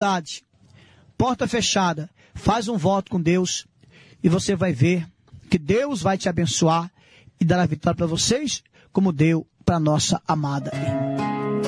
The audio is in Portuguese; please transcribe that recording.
vontade, porta fechada, faz um voto com Deus e você vai ver que Deus vai te abençoar e dar a vitória para vocês, como deu para nossa amada irmã.